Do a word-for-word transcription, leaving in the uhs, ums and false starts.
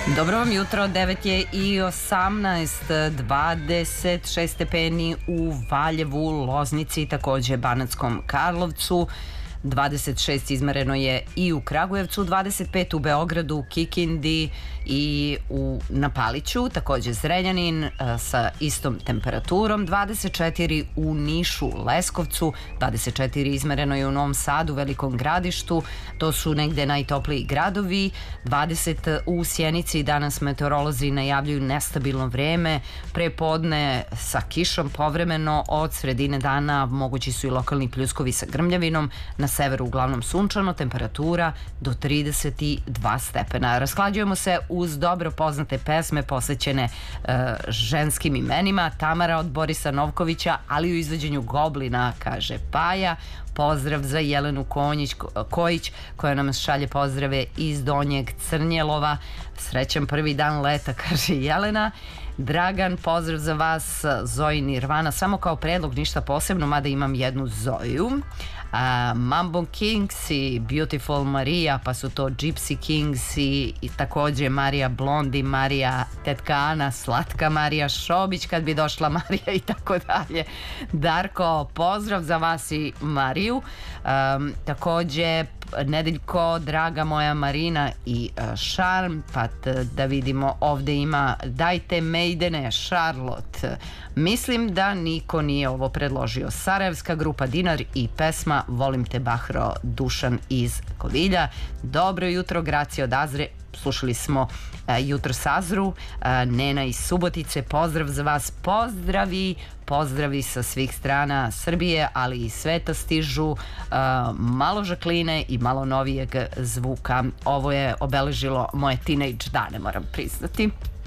Dobro vam jutro, devet je i osamnaest, dvadeset šest stepeni u Valjevu, Loznici, takođe Banatskom Karlovcu, dvadeset šest izmereno je i u Kragujevcu, dvadeset pet u Beogradu, Kikindi i u Napaliću, takođe Zrenjanin sa istom temperaturom, dvadeset četiri u Nišu, Leskovcu, dvadeset četiri izmereno je u Novom Sadu, Velikom Gradištu, to su negde najtopliji gradovi, dvadeset u Sjenici, danas meteorolozi najavljuju nestabilno vreme, pre podne sa kišom povremeno, od sredine dana mogući su i lokalni pljuskovi sa grmljavinom, na severu uglavnom sunčano, temperatura do trideset dva stepena. Rasklađujemo se uz dobro poznate pesme posvećene e, ženskim imenima. Tamara od Borisa Novkovića, ali u izvođenju Goblina, kaže Paja. Pozdrav za Jelenu Konjić, Kojić, koja nam šalje pozdrave iz Donjeg Crnjelova. Srećan prvi dan leta, kaže Jelena. Dragan, pozdrav za vas, Zoji Nirvana, samo kao predlog, ništa posebno, mada imam jednu Zoju. Uh, Mambo Kings i Beautiful Maria, pa su to Gypsy Kings i, i takođe Marija Blondi, Marija Tetka Ana, Slatka Marija Šobić kad bi došla Marija i tako dalje. Darko, pozdrav za vas i Mariju. Um, takođe Nedeljko, draga moja Marina i uh, Šarm, pa da vidimo, ovde ima Dajte Mejdene, Charlotte. Mislim da niko nije ovo predložio. Sarajevska grupa Dinar i pesma Volim te Bahro, Dušan iz Kovilja. Dobro jutro, Gracija od Azre. Slušali smo uh, jutro Sazru, uh, Nena iz Subotice, pozdrav za vas, pozdravi, pozdravi sa svih strana Srbije, ali i sveta stižu, uh, malo žakline i malo novijeg zvuka. Ovo je obeležilo moje teenage dane, moram priznati.